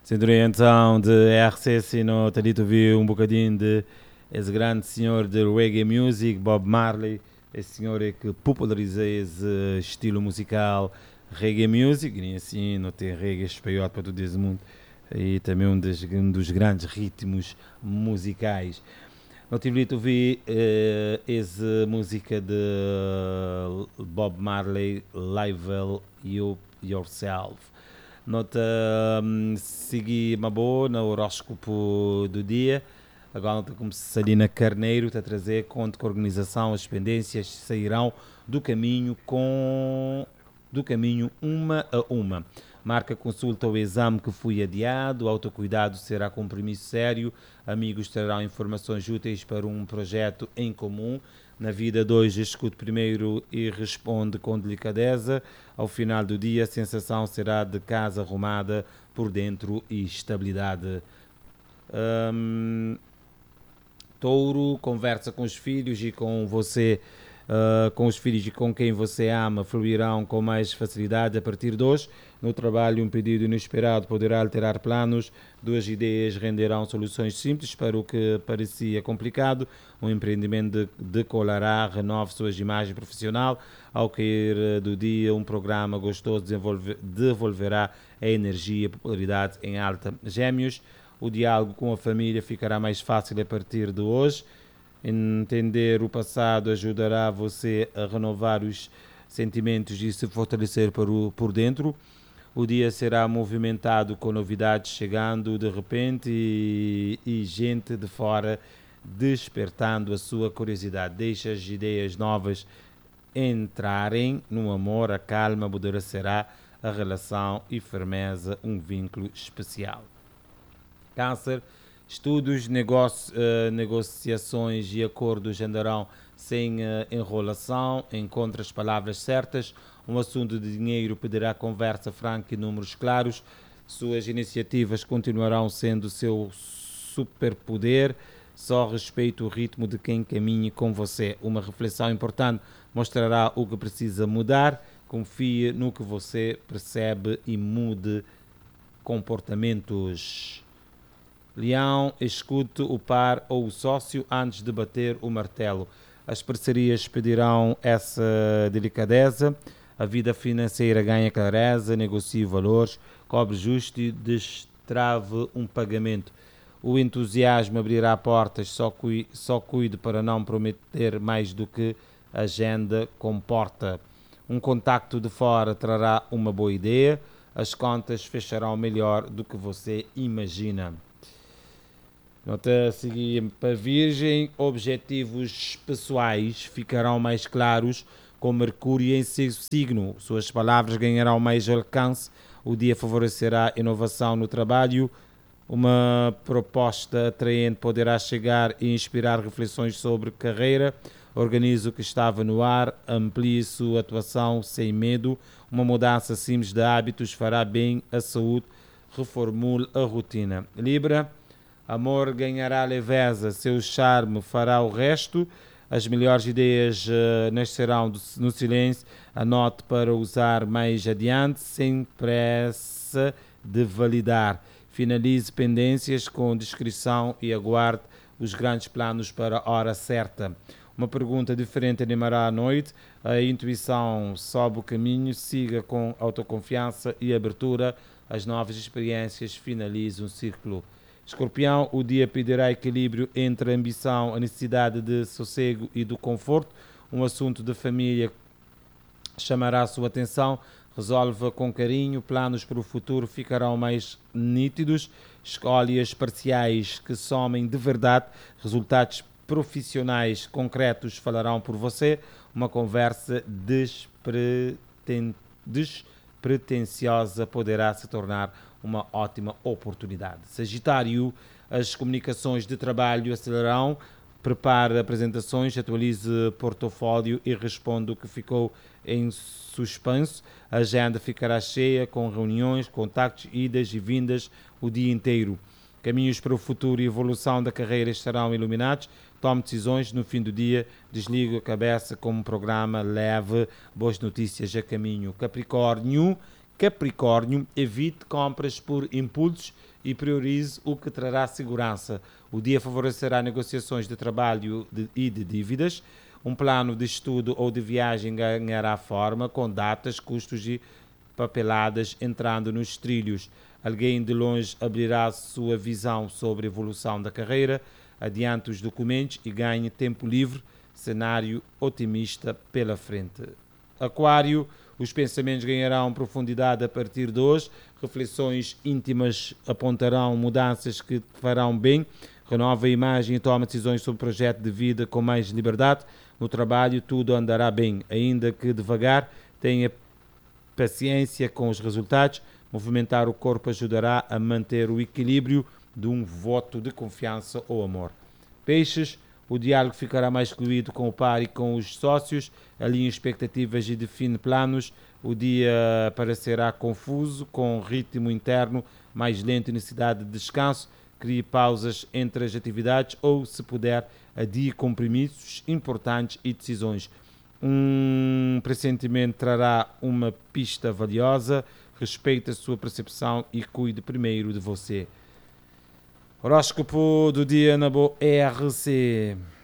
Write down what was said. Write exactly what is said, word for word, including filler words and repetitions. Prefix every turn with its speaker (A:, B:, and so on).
A: Cinturinha então de R C C no Talito viu um bocadinho de esse grande senhor de reggae music, Bob Marley, esse senhor é que popularizou esse estilo musical reggae music, e assim não tem reggae espanhol para todo esse mundo, e também um dos, um dos grandes ritmos musicais. No Tivoli vi uh, essa música de Bob Marley, Live You Yourself. Nota um, segui uma boa no horóscopo do dia. Agora nota como Salina Carneiro está a trazer conta que a organização, as pendências sairão do caminho com do caminho uma a uma. Marca consulta o exame que foi adiado, autocuidado será compromisso sério, amigos terão informações úteis para um projeto em comum. Na vida dois, escute primeiro e responde com delicadeza. Ao final do dia, a sensação será de casa arrumada por dentro e estabilidade. Hum, Touro, conversa com os filhos e com você, uh, com os filhos e com quem você ama, fluirão com mais facilidade a partir de hoje. No trabalho, um pedido inesperado poderá alterar planos. Duas ideias renderão soluções simples para o que parecia complicado. Um empreendimento decolará, renove sua imagem profissional. Ao cair do dia, um programa gostoso desenvolver, devolverá a energia e a popularidade em alta. Gêmeos, o diálogo com a família ficará mais fácil a partir de hoje. Entender o passado ajudará você a renovar os sentimentos e se fortalecer por, o, por dentro. O dia será movimentado com novidades chegando de repente e, e gente de fora despertando a sua curiosidade. Deixa as ideias novas entrarem no amor, a calma amadurecerá a relação e firmeza, um vínculo especial. Câncer, estudos, negocio, uh, negociações e acordos andarão sem uh, enrolação, encontre as palavras certas. Um assunto de dinheiro pedirá conversa franca e números claros. Suas iniciativas continuarão sendo seu superpoder. Só respeite o ritmo de quem caminhe com você. Uma reflexão importante mostrará o que precisa mudar. Confie no que você percebe e mude comportamentos. Leão, escute o par ou o sócio antes de bater o martelo. As parcerias pedirão essa delicadeza. A vida financeira ganha clareza, negocie valores, cobre justo e destrave um pagamento. O entusiasmo abrirá portas, só cuide, só cuide para não prometer mais do que a agenda comporta. Um contacto de fora trará uma boa ideia. As contas fecharão melhor do que você imagina. Nota a seguir para Virgem, objetivos pessoais ficarão mais claros com Mercúrio em seu signo. Suas palavras ganharão mais alcance. O dia favorecerá inovação no trabalho. Uma proposta atraente poderá chegar e inspirar reflexões sobre carreira. Organize o que estava no ar, amplie sua atuação sem medo. Uma mudança simples de hábitos fará bem à saúde. Reformule a rotina. Libra, amor ganhará leveza, seu charme fará o resto. As melhores ideias uh, nascerão do, no silêncio. Anote para usar mais adiante, sem pressa de validar. Finalize pendências com discrição e aguarde os grandes planos para a hora certa. Uma pergunta diferente animará a noite. A intuição sobe o caminho. Siga com autoconfiança e abertura. As novas experiências finalizam um círculo. Escorpião, o dia pedirá equilíbrio entre a ambição, a necessidade de sossego e do conforto. Um assunto de família chamará a sua atenção. Resolva com carinho, planos para o futuro ficarão mais nítidos. Escolhas parciais que somem de verdade. Resultados profissionais concretos falarão por você. Uma conversa despreten... despretensiosa poderá se tornar uma ótima oportunidade. Sagitário, as comunicações de trabalho acelerarão. Prepare apresentações, atualize portfólio e responda o que ficou em suspenso. A agenda ficará cheia com reuniões, contactos, idas e vindas o dia inteiro. Caminhos para o futuro e evolução da carreira estarão iluminados. Tome decisões no fim do dia. Desligue a cabeça com um programa leve. Boas notícias a caminho. Capricórnio, Capricórnio, evite compras por impulsos e priorize o que trará segurança. O dia favorecerá negociações de trabalho de, e de dívidas. Um plano de estudo ou de viagem ganhará forma, com datas, custos e papeladas entrando nos trilhos. Alguém de longe abrirá sua visão sobre a evolução da carreira, adiante os documentos e ganhe tempo livre, cenário otimista pela frente. Aquário, os pensamentos ganharão profundidade a partir de hoje, reflexões íntimas apontarão mudanças que te farão bem, renova a imagem e toma decisões sobre o projeto de vida com mais liberdade. No trabalho tudo andará bem, ainda que devagar, tenha paciência com os resultados. Movimentar o corpo ajudará a manter o equilíbrio de um voto de confiança ou amor. Peixes, o diálogo ficará mais fluido com o par e com os sócios, alinha expectativas e define planos. O dia parecerá confuso, com ritmo interno mais lento e necessidade de descanso. Crie pausas entre as atividades ou, se puder, adie compromissos importantes e decisões. Um pressentimento trará uma pista valiosa. Respeite a sua percepção e cuide primeiro de você. Horóscopo do dia na Boa R C.